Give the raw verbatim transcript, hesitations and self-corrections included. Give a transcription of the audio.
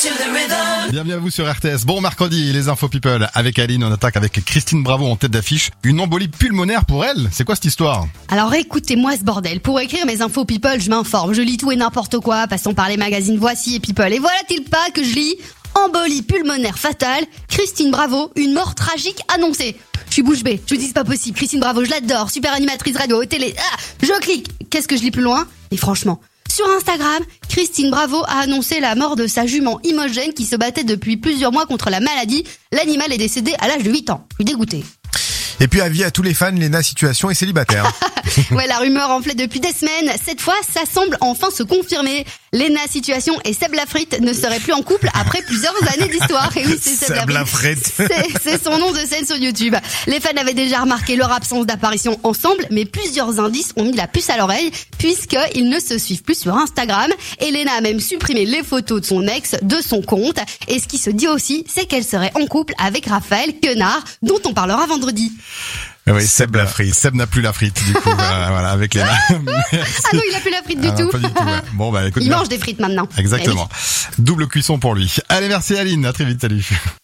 Bienvenue à vous sur R T S. Bon mercredi, les infos people avec Aline. On attaque avec Christine Bravo en tête d'affiche. Une embolie pulmonaire pour elle. C'est quoi cette histoire? Alors écoutez-moi ce bordel. Pour écrire mes infos people, je m'informe. Je lis tout et n'importe quoi, passons par les magazines Voici et People. Et voilà-t-il pas que je lis embolie pulmonaire fatale. Christine Bravo, une mort tragique annoncée. Je suis bouche bée. Je me dis c'est pas possible. Christine Bravo, je l'adore. Super animatrice radio, télé. Ah, je clique. Qu'est-ce que je lis plus loin? Et franchement, sur Instagram, Christine Bravo a annoncé la mort de sa jument Imogen qui se battait depuis plusieurs mois contre la maladie. L'animal est décédé à l'âge de huit ans. Je suis dégoûtée. Et puis avis à tous les fans, Léna Situation est célibataire. Ouais, la rumeur enflait depuis des semaines. Cette fois, ça semble enfin se confirmer. Léna Situation et Seb Lafrite ne seraient plus en couple après plusieurs années d'histoire. Et oui, c'est Seb, Seb Lafrite. C'est, c'est son nom de scène sur YouTube. Les fans avaient déjà remarqué leur absence d'apparition ensemble, mais plusieurs indices ont mis la puce à l'oreille puisqu'ils ne se suivent plus sur Instagram. Et Léna a même supprimé les photos de son ex de son compte. Et ce qui se dit aussi, c'est qu'elle serait en couple avec Raphaël Quenard, dont on parlera vendredi. Oui, Seb Lafrite. Seb n'a plus la frite, du coup, euh, voilà, avec les. Ah non, il a plus la frite du ah, tout. Non, pas du tout, ouais. Bon, bah, écoute. Il mange des frites maintenant. Exactement. Double cuisson pour lui. Allez, merci Aline. À très vite. Salut.